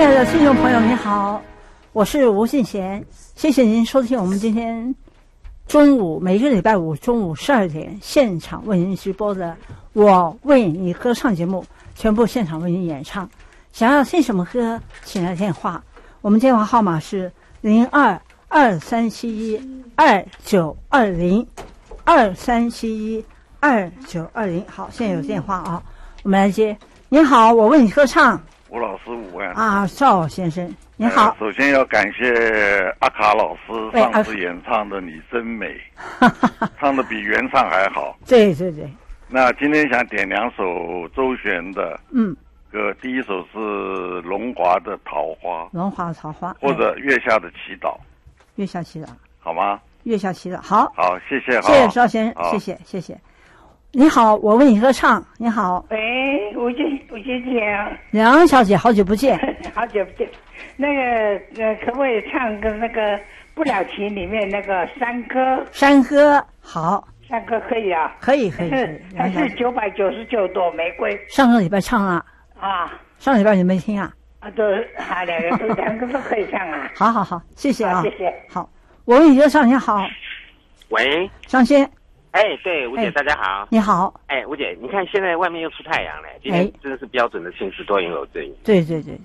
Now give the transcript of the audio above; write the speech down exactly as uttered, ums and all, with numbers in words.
亲爱的听众朋友，你好，我是吴信贤，谢谢您收听我们今天中午每个礼拜五中午十二点现场为您直播的《我为你歌唱》节目，全部现场为您演唱。想要听什么歌，请来电话，我们电话号码是零二二三七一二九二零二三七一二九二零。好，现在有电话啊，我们来接。您好，我为你歌唱。 吴老师午安啊，赵先生您好、呃、 首先要感谢阿卡老师上次演唱的你真美唱的比原唱还好。 对对对， 那今天想点两首周璇的嗯歌，第一首是龙华的桃花， 龙华的桃花， 或者月下的祈祷， 月下祈祷好吗？ 月下祈祷，好好，谢谢， 谢谢赵先生，谢谢谢谢。你好，我为你歌唱。你好， 喂，吴姐，吴姐姐啊， 梁小姐，好久不见， 好久不见。那个呃，可不可以唱个那个不了情里面那个山歌？ 山歌，好， 山歌可以啊， 可以可以可以。 还是九百九十九朵玫瑰。 上个礼拜唱了啊， 上个礼拜你没听啊？ 啊，都啊，两个都两个都可以唱啊。 好好好，谢谢啊， 谢谢。 好，我为你歌唱。你好， 喂， 张先。 哎，对，吴姐、哎，大家好。 你好。 哎，吴姐，你看现在外面又出太阳了，今天真的是标准的晴时多云偶阵雨。 对对对。